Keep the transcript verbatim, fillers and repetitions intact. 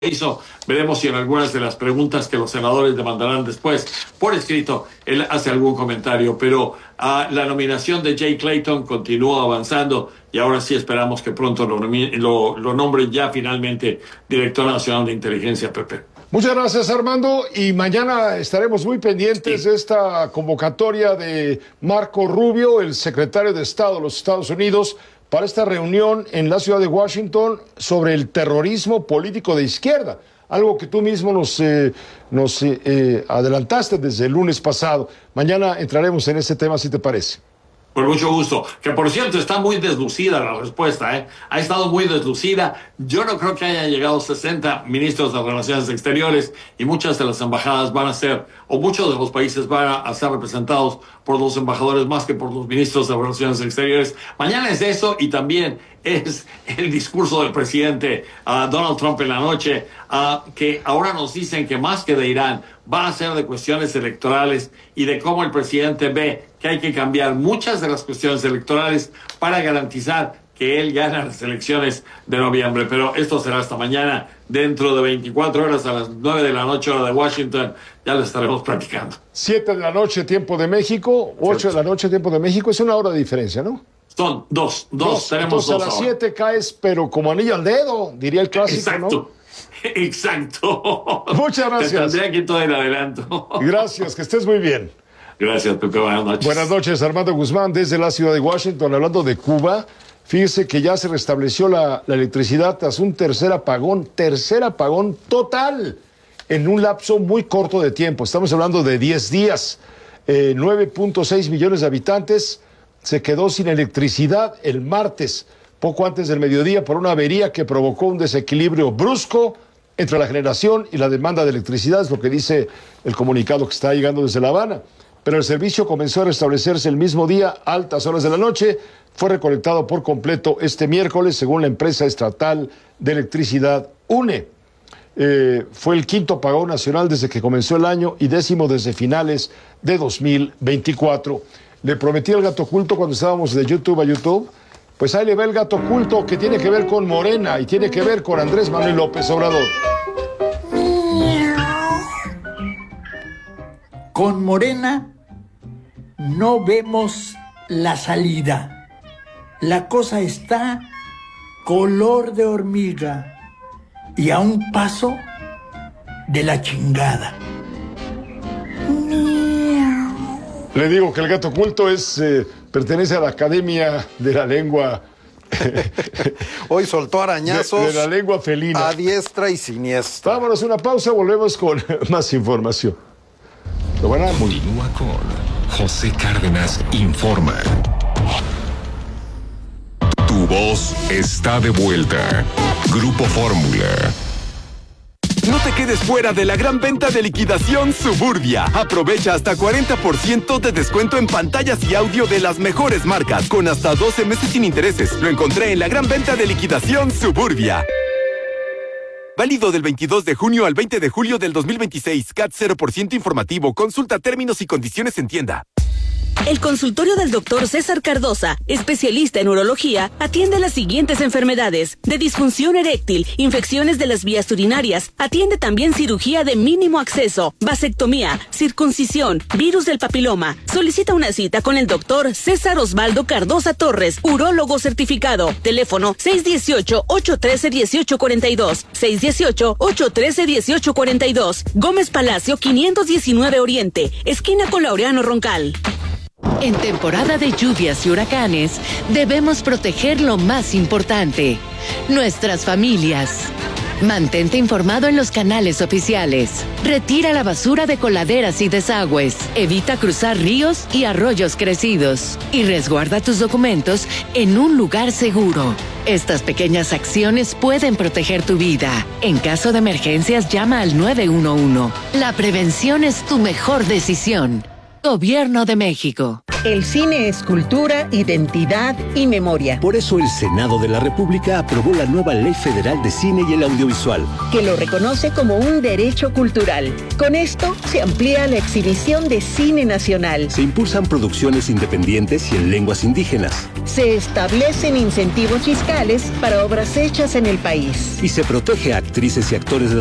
hizo. Veremos si en algunas de las preguntas que los senadores demandarán después por escrito, él hace algún comentario, pero uh, la nominación de Jay Clayton continúa avanzando y ahora sí esperamos que pronto lo, lo, lo nombren ya finalmente director nacional de inteligencia, Pepe. Muchas gracias, Armando, y mañana estaremos muy pendientes sí. de esta convocatoria de Marco Rubio, el secretario de Estado de los Estados Unidos, para esta reunión en la ciudad de Washington sobre el terrorismo político de izquierda, algo que tú mismo nos, eh, nos eh, eh, adelantaste desde el lunes pasado. Mañana entraremos en ese tema, si te parece. Con mucho gusto. Que, por cierto, está muy deslucida la respuesta, ¿eh? Ha estado muy deslucida. Yo no creo que hayan llegado sesenta ministros de Relaciones Exteriores y muchas de las embajadas van a ser, o muchos de los países van a ser representados por los embajadores más que por los ministros de Relaciones Exteriores. Mañana es eso y también es el discurso del presidente uh, Donald Trump en la noche, uh, que ahora nos dicen que más que de Irán va a ser de cuestiones electorales y de cómo el presidente ve que hay que cambiar muchas de las cuestiones electorales para garantizar que él gana las elecciones de noviembre. Pero esto será hasta mañana, dentro de veinticuatro horas, a las nueve de la noche, hora de Washington, ya lo estaremos platicando. siete de la noche, tiempo de México, ocho de la noche, tiempo de México, es una hora de diferencia, ¿no? Son dos, dos, dos tenemos entonces dos a las ahora. siete caes, pero como anillo al dedo, diría el clásico, Exacto. ¿no? Exacto. Muchas gracias. Te tendré aquí todo el adelanto. Gracias, que estés muy bien. Gracias, Pepe. Buenas noches. Buenas noches, Armando Guzmán, desde la ciudad de Washington, hablando de Cuba. Fíjese que ya se restableció la, la electricidad tras un tercer apagón, tercer apagón total, en un lapso muy corto de tiempo. Estamos hablando de diez días. Eh, nueve punto seis millones de habitantes se quedó sin electricidad el martes, poco antes del mediodía, por una avería que provocó un desequilibrio brusco entre la generación y la demanda de electricidad, es lo que dice el comunicado que está llegando desde La Habana. Pero el servicio comenzó a restablecerse el mismo día, altas horas de la noche, fue recolectado por completo este miércoles, según la empresa estatal de electricidad UNE. Eh, fue el quinto apagón nacional desde que comenzó el año y décimo desde finales de dos mil veinticuatro. Le prometí al gato oculto cuando estábamos de YouTube a YouTube, pues ahí le va el gato oculto que tiene que ver con Morena y tiene que ver con Andrés Manuel López Obrador. Con Morena no vemos la salida. La cosa está color de hormiga y a un paso de la chingada. Le digo que el gato oculto es, eh, pertenece a la Academia de la Lengua. Hoy soltó arañazos. De, de la lengua felina. A diestra y siniestra. Vámonos a una pausa, volvemos con más información. Lo van a... Continúa con José Cárdenas Informa. Tu voz está de vuelta. Grupo Fórmula. No te quedes fuera de la gran venta de liquidación Suburbia. Aprovecha hasta cuarenta por ciento de descuento en pantallas y audio de las mejores marcas, con hasta doce meses sin intereses. Lo encontré en la gran venta de liquidación Suburbia. Válido del veintidós de junio al veinte de julio del dos mil veintiséis. C A T cero por ciento informativo. Consulta términos y condiciones en tienda. El consultorio del doctor César Cardosa, especialista en urología, atiende las siguientes enfermedades: de disfunción eréctil, infecciones de las vías urinarias, atiende también cirugía de mínimo acceso, vasectomía, circuncisión, virus del papiloma. Solicita una cita con el doctor César Osvaldo Cardosa Torres, urólogo certificado. Teléfono seis uno ocho, ocho uno tres, uno ocho cuatro dos, seis uno ocho, ocho uno tres, uno ocho cuatro dos. Gómez Palacio quinientos diecinueve Oriente, esquina con Laureano Roncal. En temporada de lluvias y huracanes, debemos proteger lo más importante: nuestras familias. Mantente informado en los canales oficiales. Retira la basura de coladeras y desagües. Evita cruzar ríos y arroyos crecidos. Y resguarda tus documentos en un lugar seguro. Estas pequeñas acciones pueden proteger tu vida. En caso de emergencias, llama al nueve uno uno. La prevención es tu mejor decisión. Gobierno de México. El cine es cultura, identidad y memoria. Por eso el Senado de la República aprobó la nueva Ley Federal de Cine y el Audiovisual, que lo reconoce como un derecho cultural. Con esto se amplía la exhibición de cine nacional. Se impulsan producciones independientes y en lenguas indígenas. Se establecen incentivos fiscales para obras hechas en el país. Y se protege a actrices y actores de